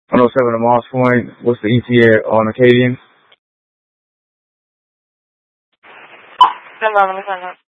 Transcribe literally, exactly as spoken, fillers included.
one oh seven to Moss Point. What's the E T A on Acadian? Hold on, let me find out.